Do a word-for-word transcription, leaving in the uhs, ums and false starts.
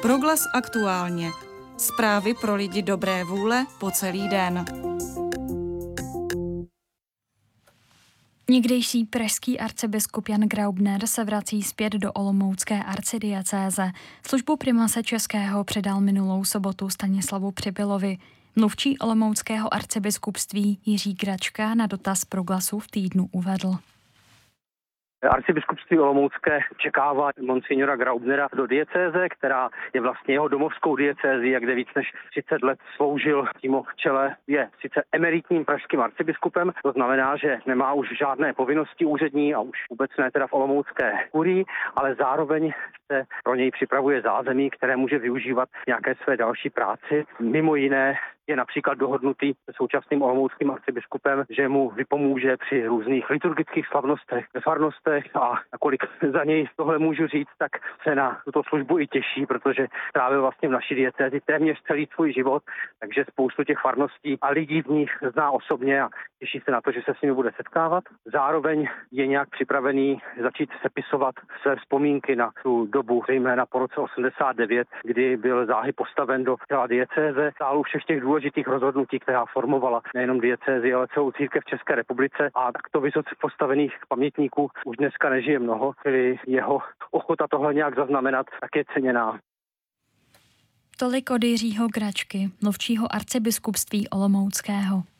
Proglas aktuálně. Zprávy pro lidi dobré vůle po celý den. Někdejší pražský arcibiskup Jan Graubner se vrací zpět do olomoucké arcidiecéze. Službu primase českého předal minulou sobotu Stanislavu Přibylovi. Mluvčí olomouckého arcibiskupství Jiří Gračka na dotaz Proglasu v týdnu uvedl. Arcibiskupství olomoucké čekává monsignora Graubnera do diecéze, která je vlastně jeho domovskou diecézí, a kde víc než třicet let sloužil přímo v čele. Je sice emeritním pražským arcibiskupem, to znamená, že nemá už žádné povinnosti úřední a už vůbec ne teda v olomoucké kurii, ale zároveň se pro něj připravuje zázemí, které může využívat nějaké své další práci. Mimo jiné je například dohodnutý se současným olomouckým arcibiskupem, že mu vypomůže při různých liturgických slavnostech, ve farnostech, a nakolik za něj tohle můžu říct, tak se na tuto službu i těší, protože strávil vlastně v naší diecézi téměř celý svůj život, takže spoustu těch farností a lidí v nich zná osobně a těší se na to, že se s nimi bude setkávat. Zároveň je nějak připravený začít sepisovat své vzpomínky na tu dobu, zejména po roce osmdesát devět, kdy byl záhy postaven do těla diecéze, stálu všech těch důležitých rozhodnutí, která formovala nejenom diecézi, ale celou církev v České republice, a takto vysoce postavených pamětníků už dneska nežije mnoho, čili jeho ochota tohle nějak zaznamenat tak je ceněná. Tolik od Jiřího Gračky, mluvčího arcibiskupství olomouckého.